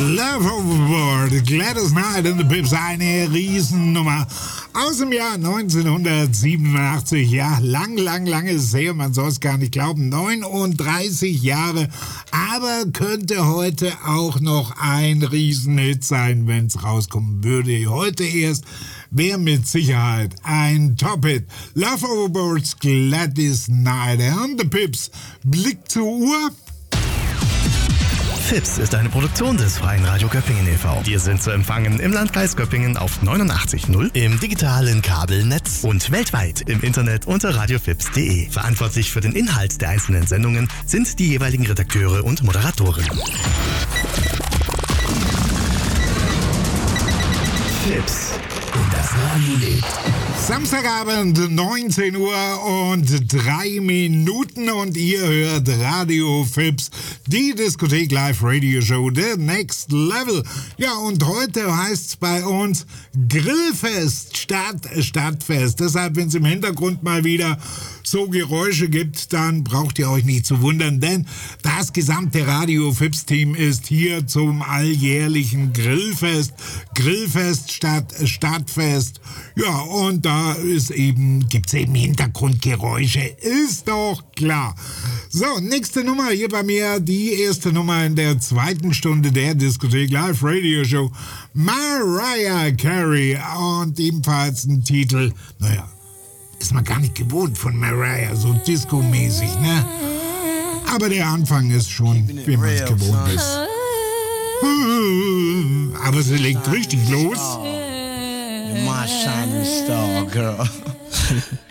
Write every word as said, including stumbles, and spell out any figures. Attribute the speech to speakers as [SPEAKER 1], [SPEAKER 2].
[SPEAKER 1] Love Overboard, Gladys Knight and the Pips, eine Riesennummer aus dem Jahr neunzehnhundertsiebenundachtzig. Ja, lang, lang, lang ist es her, man soll es gar nicht glauben, neununddreißig Jahre, aber könnte heute auch noch ein Riesenhit sein, wenn es rauskommen würde. Heute erst wäre mit Sicherheit ein Top-Hit. Love Overboard, Gladys Knight and the Pips. Blick zur Uhr.
[SPEAKER 2] Fips ist eine Produktion des Freien Radio Göppingen e V. Wir sind zu empfangen im Landkreis Göppingen auf neunundachtzig Komma null, im digitalen Kabelnetz und weltweit im Internet unter radiofips punkt de. Verantwortlich für den Inhalt der einzelnen Sendungen sind die jeweiligen Redakteure und Moderatoren. Fips. Und das Radio lebt.
[SPEAKER 1] Samstagabend, neunzehn Uhr und drei Minuten und ihr hört Radio Fips, die Diskothek Live Radio Show, The Next Level. Ja, und heute heißt es bei uns Grillfest statt Stadtfest. Deshalb, wenn es im Hintergrund mal wieder so Geräusche gibt, dann braucht ihr euch nicht zu wundern, denn das gesamte Radio Fips Team ist hier zum alljährlichen Grillfest. Grillfest statt Stadtfest. Ja, und da ist eben, gibt's eben Hintergrundgeräusche, ist doch klar. So, nächste Nummer hier bei mir, die erste Nummer in der zweiten Stunde der Diskothek Live Radio Show. Mariah Carey und ebenfalls ein Titel, naja, ist man gar nicht gewohnt von Mariah, so Disco-mäßig, ne? Aber der Anfang ist schon, wie man es gewohnt ist. Aber sie legt richtig los.
[SPEAKER 3] You're my shining star, girl.